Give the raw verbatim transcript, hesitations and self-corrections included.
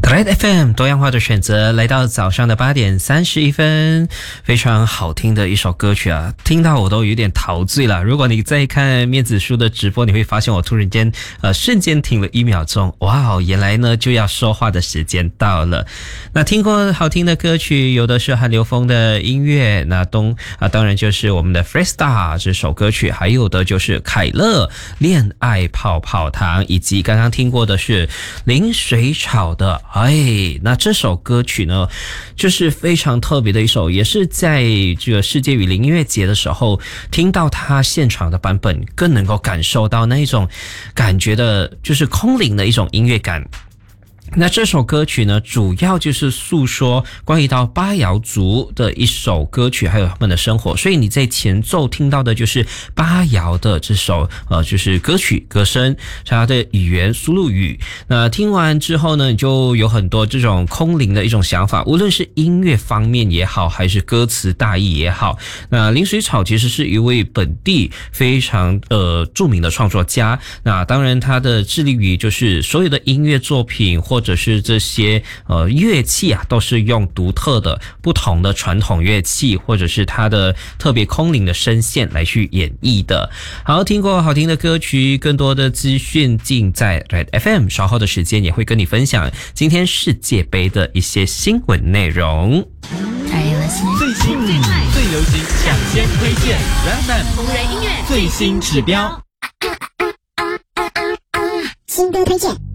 Red F M 多样化的选择，来到早上的八点三十一分，非常好听的一首歌曲啊，听到我都有点陶醉了。如果你在看面子书的直播，你会发现我突然间呃瞬间停了一秒钟，哇哦，原来呢就要说话的时间到了。那听过好听的歌曲，有的是韩流风的音乐，那东啊当然就是我们的 Freestar 这首歌曲，还有的就是凯乐恋爱泡泡糖，以及刚刚听过的是林水草的哎，那这首歌曲呢，就是非常特别的一首，也是在这个世界语林音乐节的时候听到它现场的版本，更能够感受到那一种感觉的，就是空灵的一种音乐感。那这首歌曲呢，主要就是诉说关于到巴瑶族的一首歌曲，还有他们的生活。所以你在前奏听到的就是巴瑶的这首呃，就是歌曲歌声，它的语言苏祿语。那听完之后呢，你就有很多这种空灵的一种想法，无论是音乐方面也好，还是歌词大意也好。那林水草其实是一位本地非常呃著名的创作家。那当然他的致力于就是所有的音乐作品或或者是这些呃乐器啊，都是用独特的不同的传统乐器，或者是它的特别空灵的声线来去演绎的。好，听过好听的歌曲，更多的资讯尽在 Red F M， 稍后的时间也会跟你分享今天世界杯的一些新闻内容。 最新最快最流行抢先推荐 Red F M 红人音乐最新指标， 新歌推荐。